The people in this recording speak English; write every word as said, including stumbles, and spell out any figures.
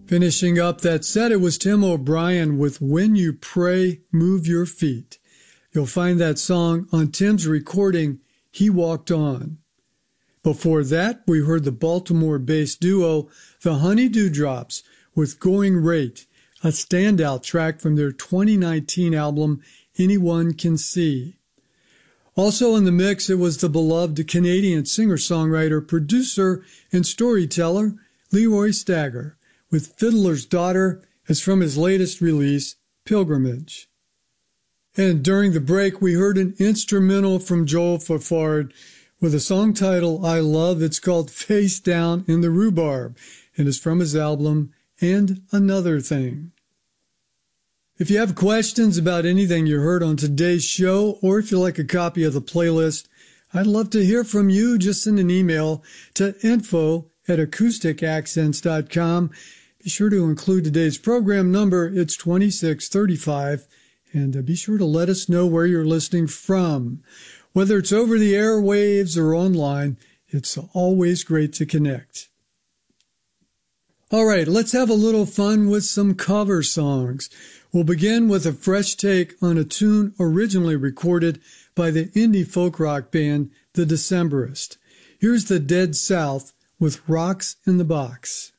Finishing up that set, it was Tim O'Brien with When You Pray, Move Your Feet. You'll find that song on Tim's recording, He Walked On. Before that, we heard the Baltimore-based duo, the Honey Dewdrops, with Going Rate, a standout track from their twenty nineteen album, Anyone Can See. Also in the mix, it was the beloved Canadian singer-songwriter, producer, and storyteller, Leroy Stagger, with Fiddler's Daughter, as from his latest release, Pilgrimage. And during the break, we heard an instrumental from Joel Fafard with a song title I love. It's called Face Down in the Rhubarb, and is from his album And Another Thing. If you have questions about anything you heard on today's show, or if you like a copy of the playlist, I'd love to hear from you. Just send an email to info at acoustic accents dot com. Be sure to include today's program number. It's twenty-six thirty-five. And be sure to let us know where you're listening from. Whether it's over the airwaves or online, it's always great to connect. All right, let's have a little fun with some cover songs. We'll begin with a fresh take on a tune originally recorded by the indie folk rock band The Decemberists. Here's the Dead South with Rocks in the Box.